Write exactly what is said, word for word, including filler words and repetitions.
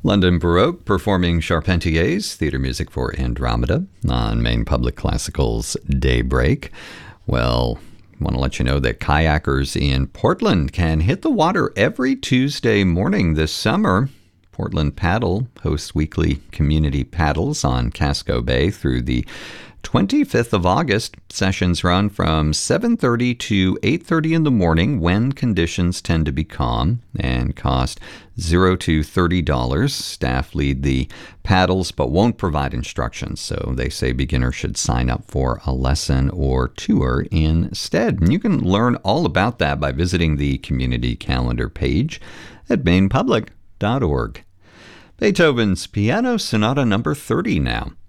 London Baroque performing Charpentier's theater music for Andromeda on Maine Public Classical's Daybreak. Well, I want to let you know that kayakers in Portland can hit the water every Tuesday morning this summer. Portland Paddle hosts weekly community paddles on Casco Bay through the twenty-fifth of August. Sessions run from seven thirty to eight thirty in the morning when conditions tend to be calm and cost zero to thirty dollars. Staff lead the paddles but won't provide instructions, so they say beginners should sign up for a lesson or tour instead. And you can learn all about that by visiting the community calendar page at maine public dot org. Beethoven's Piano Sonata number thirty now.